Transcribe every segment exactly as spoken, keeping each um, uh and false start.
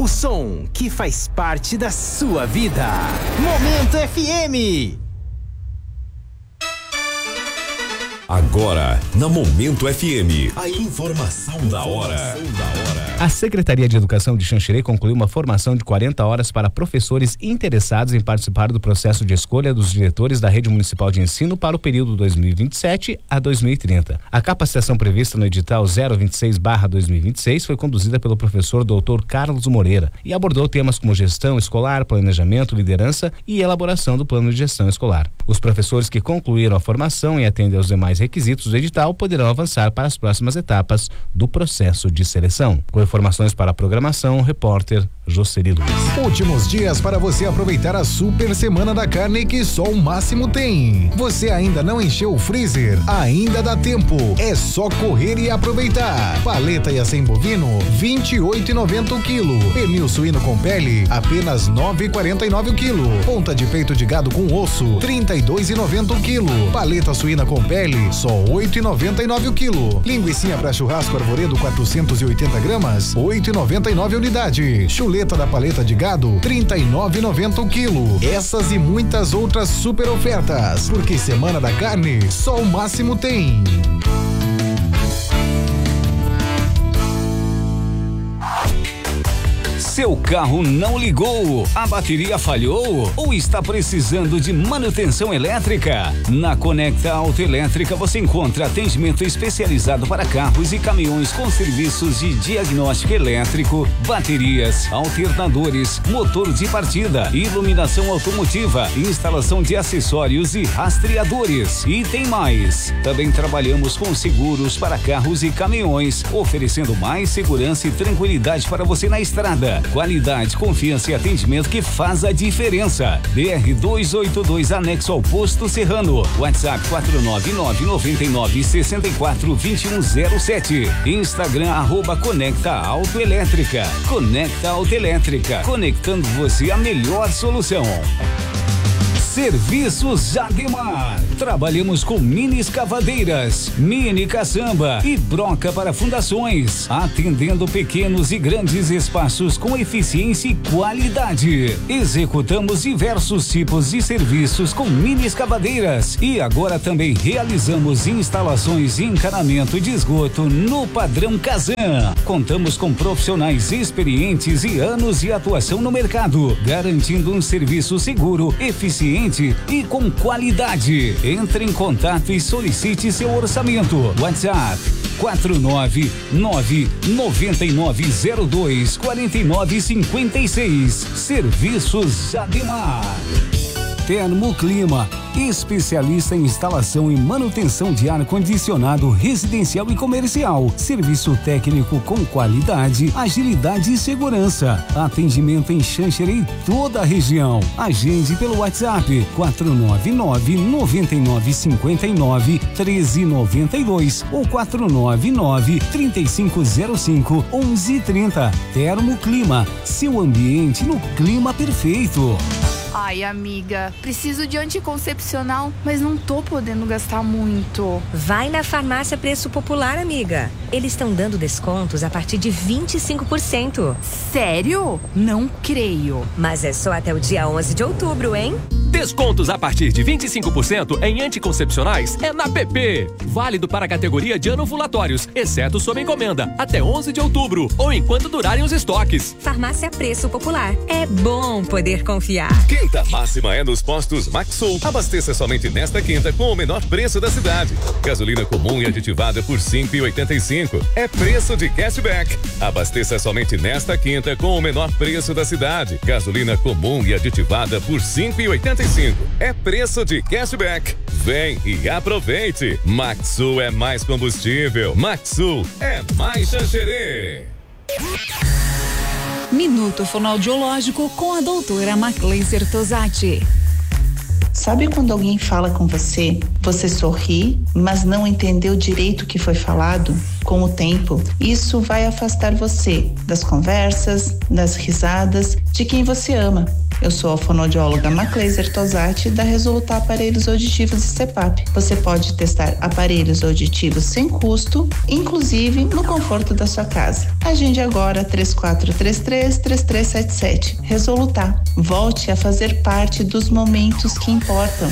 O som que faz parte da sua vida. Momento F M. Agora, na Momento F M, a informação da hora. A Secretaria de Educação de Xanxerê concluiu uma formação de quarenta horas para professores interessados em participar do processo de escolha dos diretores da Rede Municipal de Ensino para o período dois mil e vinte e sete a dois mil e trinta. A capacitação prevista no edital zero vinte e seis barra dois mil e vinte e seis foi conduzida pelo professor doutor Carlos Moreira e abordou temas como gestão escolar, planejamento, liderança e elaboração do plano de gestão escolar. Os professores que concluíram a formação e atendem aos demais requisitos do edital poderão avançar para as próximas etapas do processo de seleção. Com informações para a programação, o repórter Jocely Luiz. Últimos dias para você aproveitar a super semana da carne que só o Máximo tem. Você ainda não encheu o freezer? Ainda dá tempo. É só correr e aproveitar. Paleta e acém bovino, vinte e oito reais e noventa centavos o quilo. Pernil suíno com pele, apenas nove reais e quarenta e nove centavos o quilo. Ponta de peito de gado com osso, trinta e dois reais e noventa centavos o quilo. Paleta suína com pele, só oito reais e noventa e nove centavos o quilo. Linguicinha para churrasco Arvoredo quatrocentos e oitenta gramas, oito reais e noventa e nove centavos unidade. Chuleta da paleta de gado, trinta e nove reais e noventa centavos o quilo. Essas e muitas outras super ofertas, porque Semana da Carne só o Máximo tem. Seu carro não ligou, a bateria falhou ou está precisando de manutenção elétrica? Na Conecta Autoelétrica você encontra atendimento especializado para carros e caminhões com serviços de diagnóstico elétrico, baterias, alternadores, motor de partida, iluminação automotiva, instalação de acessórios e rastreadores. E tem mais. Também trabalhamos com seguros para carros e caminhões, oferecendo mais segurança e tranquilidade para você na estrada. Qualidade, confiança e atendimento que faz a diferença. B R duzentos e oitenta e dois, anexo ao Posto Serrano. WhatsApp quatro nove nove nove nove seis quatro dois um zero sete. Instagram arroba Conecta Autoelétrica. Conecta Autoelétrica, conectando você à melhor solução. Serviços Ademar. Trabalhamos com mini escavadeiras, mini caçamba e broca para fundações, atendendo pequenos e grandes espaços com eficiência e qualidade. Executamos diversos tipos de serviços com mini escavadeiras e agora também realizamos instalações e encanamento de esgoto no padrão Kazan. Contamos com profissionais experientes e anos de atuação no mercado, garantindo um serviço seguro, eficiente e com qualidade. Entre em contato e solicite seu orçamento. WhatsApp quatro nove nove nove nove zero dois quatro nove cinco seis. Serviços Ademar. Termoclima, especialista em instalação e manutenção de ar-condicionado residencial e comercial. Serviço técnico com qualidade, agilidade e segurança. Atendimento em Xanxerê e toda a região. Agende pelo WhatsApp quatro nove nove nove nove cinco nove um três nove dois ou quatro nove nove três cinco zero cinco um um três zero. Termoclima, seu ambiente no clima perfeito. Ai, amiga, preciso de anticoncepcional, mas não tô podendo gastar muito. Vai na Farmácia Preço Popular, amiga. Eles estão dando descontos a partir de vinte e cinco por cento. Sério? Não creio. Mas é só até o dia onze de outubro, hein? Descontos a partir de vinte e cinco por cento em anticoncepcionais é na P P. Válido para a categoria de anovulatórios, exceto sob encomenda, até onze de outubro ou enquanto durarem os estoques. Farmácia Preço Popular. É bom poder confiar. Quinta máxima é nos postos Maxsul. Abasteça somente nesta quinta com o menor preço da cidade. Gasolina comum e aditivada por cinco reais e oitenta e cinco centavos. É preço de cashback. Abasteça somente nesta quinta com o menor preço da cidade. Gasolina comum e aditivada por cinco reais e oitenta e cinco centavos. É preço de cashback. Vem e aproveite. Maxsul é mais combustível. Maxsul é mais Xanxerê. Minuto fonoaudiológico com a doutora Macleiser Tosati. Sabe quando alguém fala com você, você sorri, mas não entendeu direito o que foi falado? Com o tempo, isso vai afastar você das conversas, das risadas, de quem você ama. Eu sou a fonoaudióloga Macleiser Tosati, da Resolutar Aparelhos Auditivos e C E P A P. Você pode testar aparelhos auditivos sem custo, inclusive no conforto da sua casa. Agende agora três quatro três três, três três sete sete. Resolutar. Volte a fazer parte dos momentos que importam.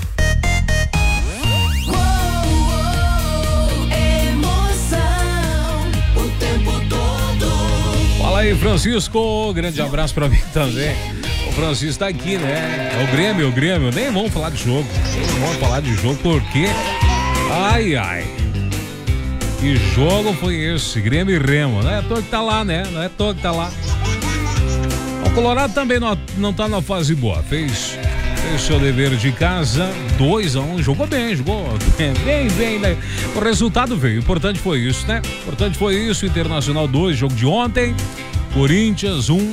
Fala aí, Francisco. Grande abraço pra mim também. O Francisco tá aqui, né? É o Grêmio, o Grêmio. Nem vamos falar de jogo. Nem vamos falar de jogo porque... Ai, ai. Que jogo foi esse? Grêmio e Remo. Não é à toa que tá lá, né? Não é à toa que tá lá. O Colorado também não, não tá na fase boa. Fez, fez seu dever de casa. dois a um. Jogou bem, jogou bem, bem, né? O resultado veio. O importante foi isso, né? O importante foi isso. Internacional dois, jogo de ontem. Corinthians um.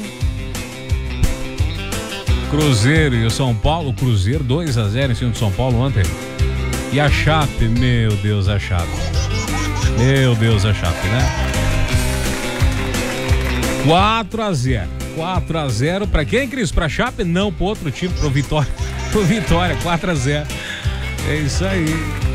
Cruzeiro e o São Paulo. Cruzeiro dois a zero em cima do São Paulo ontem. E a Chape, meu Deus, a Chape. Meu Deus, a Chape, né? quatro a zero. quatro a zero. Pra quem, Cris? Pra Chape? Não, pro outro time, pro Vitória. Pro Vitória, quatro a zero. É isso aí.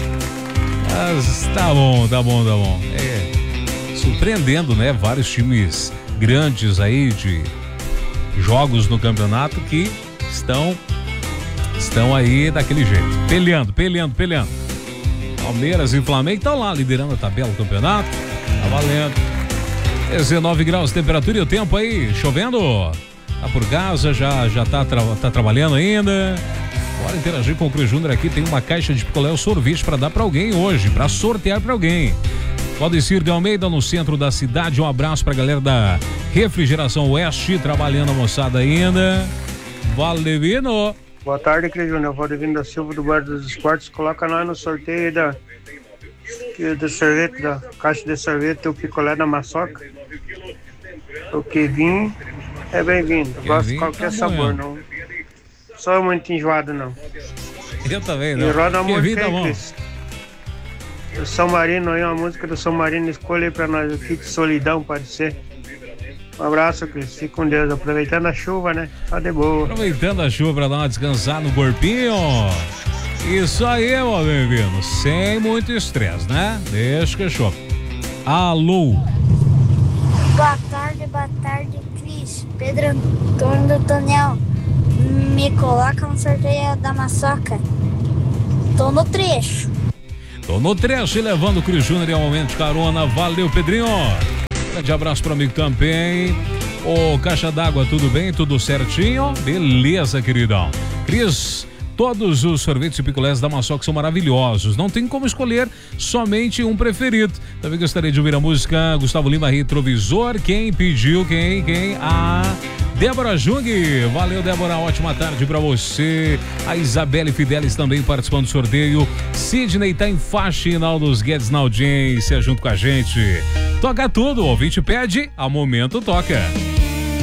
Mas tá bom, tá bom, tá bom. É, surpreendendo, né? Vários times grandes aí de jogos no campeonato que estão estão aí daquele jeito, peleando, peleando, peleando. Palmeiras e Flamengo estão lá liderando a tabela do campeonato. Tá valendo. dezenove graus de temperatura e o tempo aí chovendo. Tá por casa, já já tá, tra tá trabalhando ainda. Bora interagir com o Cruz Júnior aqui. Tem uma caixa de picolé ou sorvete para dar para alguém hoje, para sortear para alguém. Valdecir de Almeida, no centro da cidade. Um abraço pra galera da Refrigeração Oeste, trabalhando a moçada ainda. Valdevino. Boa tarde, Cris Júnior. Valdevino da Silva, do Bar dos Esportes. Coloca nós no sorteio da, do sorvete, da caixa de sorvete, o picolé da Maçoca. O Kevin é bem-vindo. Gosto de qualquer tá sabor, não sou muito enjoado, não. Eu também, não. E roda muito Kevin, tá bom. Cris. Do São Marino aí, uma música do São Marino, escolha aí pra nós, o Kit Solidão, pode ser. Um abraço, Cris, fique com Deus, aproveitando a chuva, né? Tá de boa. Aproveitando a chuva pra dar uma descansada no corpinho. Isso aí, meu bem-vindo, sem muito estresse, né? Deixa que chove. Alô. Boa tarde, boa tarde, Cris. Pedro Antônio do Tonel. Me coloca no sorteio da Maçoca. Tô no trecho. Tô no trecho e levando o Cruz Júnior em um momento de carona. Valeu, Pedrinho. Grande abraço pro amigo também. Ô, caixa d'água, tudo bem? Tudo certinho? Beleza, queridão. Cris, todos os sorvetes e picolés da Maçoca são maravilhosos. Não tem como escolher somente um preferido. Também gostaria de ouvir a música Gustavo Lima, Retrovisor. Quem pediu? Quem? Quem? A Débora Jung. Valeu, Débora. Ótima tarde pra você. A Isabelle Fidelis também participando do sorteio. Sidney tá em faixa. Naldos Guedes na audiência junto com a gente. Toca tudo. O ouvinte pede, a momento toca.